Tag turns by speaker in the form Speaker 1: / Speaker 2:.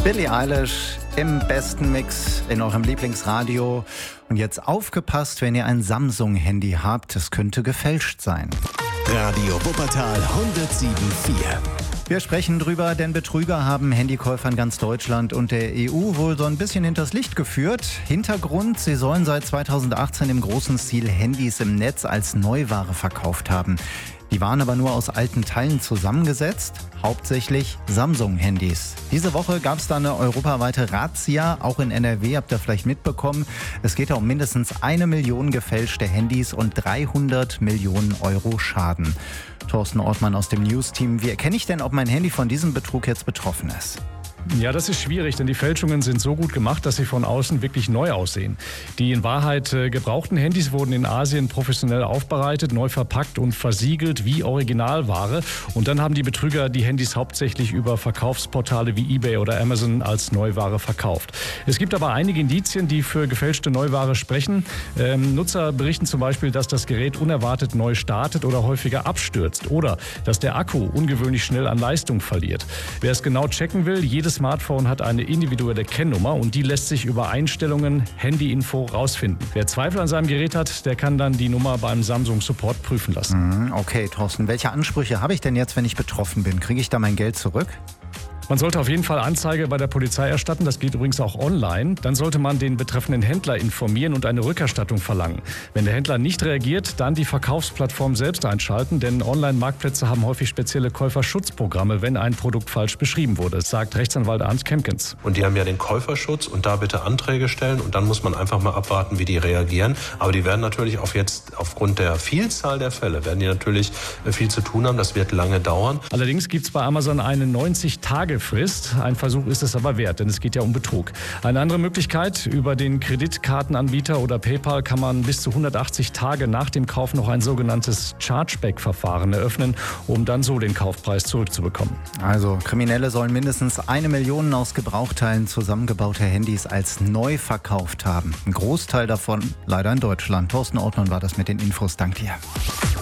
Speaker 1: Billie Eilish im besten Mix in eurem Lieblingsradio. Und jetzt aufgepasst, wenn ihr ein Samsung-Handy habt, es könnte gefälscht sein.
Speaker 2: Radio Wuppertal 107.4.
Speaker 1: Wir sprechen drüber, denn Betrüger haben Handykäufer in ganz Deutschland und der EU wohl so ein bisschen hinters Licht geführt. Hintergrund, sie sollen seit 2018 im großen Stil Handys im Netz als Neuware verkauft haben. Die waren aber nur aus alten Teilen zusammengesetzt, hauptsächlich Samsung-Handys. Diese Woche gab es da eine europaweite Razzia, auch in NRW, habt ihr vielleicht mitbekommen. Es geht da um mindestens 1 Million gefälschte Handys und 300 Millionen Euro Schaden. Thorsten Ortmann aus dem News-Team. Wie erkenne ich denn, ob mein Handy von diesem Betrug jetzt betroffen ist?
Speaker 3: Ja, das ist schwierig, denn die Fälschungen sind so gut gemacht, dass sie von außen wirklich neu aussehen. Die in Wahrheit gebrauchten Handys wurden in Asien professionell aufbereitet, neu verpackt und versiegelt wie Originalware. Und dann haben die Betrüger die Handys hauptsächlich über Verkaufsportale wie eBay oder Amazon als Neuware verkauft. Es gibt aber einige Indizien, die für gefälschte Neuware sprechen. Nutzer berichten zum Beispiel, dass das Gerät unerwartet neu startet oder häufiger abstürzt oder dass der Akku ungewöhnlich schnell an Leistung verliert. Wer es genau checken will, jedes Smartphone hat eine individuelle Kennnummer und die lässt sich über Einstellungen Handyinfo rausfinden. Wer Zweifel an seinem Gerät hat, der kann dann die Nummer beim Samsung Support prüfen lassen.
Speaker 1: Okay, Thorsten, welche Ansprüche habe ich denn jetzt, wenn ich betroffen bin? Kriege ich da mein Geld zurück?
Speaker 3: Man sollte auf jeden Fall Anzeige bei der Polizei erstatten, das geht übrigens auch online. Dann sollte man den betreffenden Händler informieren und eine Rückerstattung verlangen. Wenn der Händler nicht reagiert, dann die Verkaufsplattform selbst einschalten, denn Online-Marktplätze haben häufig spezielle Käuferschutzprogramme, wenn ein Produkt falsch beschrieben wurde, sagt Rechtsanwalt Arndt Kempkens.
Speaker 4: Und die haben ja den Käuferschutz und da bitte Anträge stellen und dann muss man einfach mal abwarten, wie die reagieren. Aber die werden natürlich aufgrund der Vielzahl der Fälle, werden die natürlich viel zu tun haben, das wird lange dauern.
Speaker 3: Allerdings gibt es bei Amazon eine 90-Tage-Frist. Ein Versuch ist es aber wert, denn es geht ja um Betrug. Eine andere Möglichkeit, über den Kreditkartenanbieter oder PayPal kann man bis zu 180 Tage nach dem Kauf noch ein sogenanntes Chargeback-Verfahren eröffnen, um dann so den Kaufpreis zurückzubekommen.
Speaker 1: Also Kriminelle sollen mindestens 1 Million aus Gebrauchteilen zusammengebauter Handys als neu verkauft haben. Ein Großteil davon leider in Deutschland. Thorsten Ortmann war das mit den Infos. Dank dir.